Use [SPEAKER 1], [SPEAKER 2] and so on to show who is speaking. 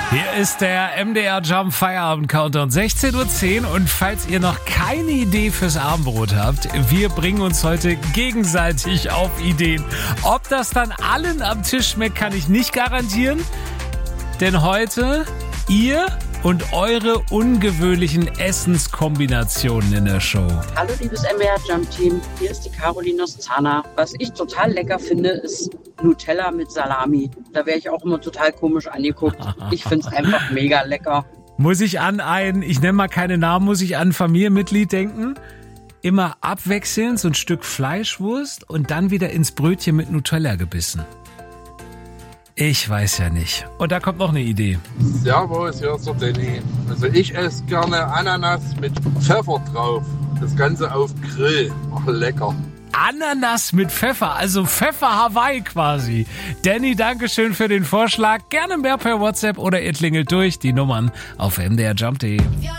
[SPEAKER 1] Hier ist der MDR Jump Feierabend Countdown 16:10 Uhr und falls ihr noch keine Idee fürs Abendbrot habt, wir bringen uns heute gegenseitig auf Ideen. Ob das dann allen am Tisch schmeckt, kann ich nicht garantieren, denn heute ihr und eure ungewöhnlichen Essenskombinationen in der Show.
[SPEAKER 2] Hallo liebes MDR Jump Team, hier ist die Caroline aus Zahna. Was ich total lecker finde, ist Nutella mit Salami. Da wäre ich auch immer total komisch angeguckt. Ich finde es einfach mega lecker.
[SPEAKER 1] Muss ich ich nenne mal keine Namen, muss ich an ein Familienmitglied denken? Immer abwechselnd so ein Stück Fleischwurst und dann wieder ins Brötchen mit Nutella gebissen. Ich weiß ja nicht. Und da kommt noch eine Idee.
[SPEAKER 3] Servus, hier ist der Danny. Also ich esse gerne Ananas mit Pfeffer drauf. Das Ganze auf Grill. Ach, lecker.
[SPEAKER 1] Ananas mit Pfeffer, also Pfeffer Hawaii quasi. Danny, dankeschön für den Vorschlag. Gerne mehr per WhatsApp oder ihr klingelt durch. Die Nummern auf mdrjump.de.